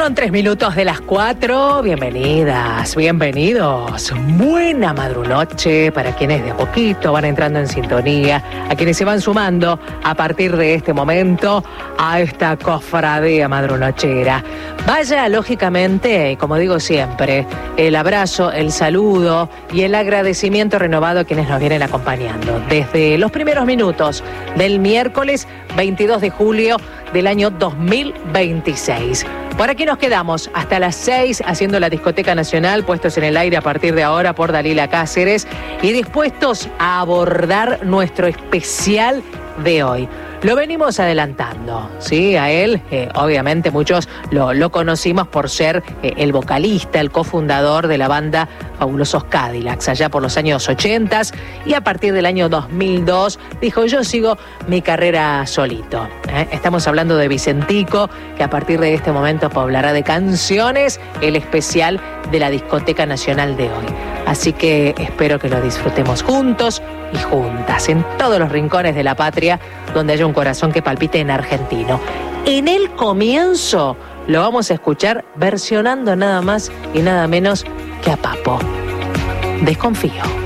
Pasaron 3 minutos de las 4. Bienvenidas, bienvenidos. Buena madrunoche para quienes de a poquito van entrando en sintonía, a quienes se van sumando a partir de este momento a esta cofradía madrunochera. Vaya, lógicamente, como digo siempre, el abrazo, el saludo y el agradecimiento renovado a quienes nos vienen acompañando desde los primeros minutos del miércoles 22 de julio del año 2026. Por aquí nos quedamos hasta las 6 haciendo la Discoteca Nacional, puestos en el aire a partir de ahora por Dalila Cáceres y dispuestos a abordar nuestro especial de hoy. Lo venimos adelantando, ¿sí? A él, obviamente muchos lo conocimos por ser el vocalista, el cofundador de la banda Fabulosos Cadillacs, allá por los años 80, y a partir del año 2002 dijo: yo sigo mi carrera solito. Estamos hablando de Vicentico, que a partir de este momento poblará de canciones el especial de la Discoteca Nacional de hoy. Así que espero que lo disfrutemos juntos y juntas, en todos los rincones de la patria donde haya un corazón que palpite en argentino. En el comienzo lo vamos a escuchar versionando nada más y nada menos que a Papo. Desconfío.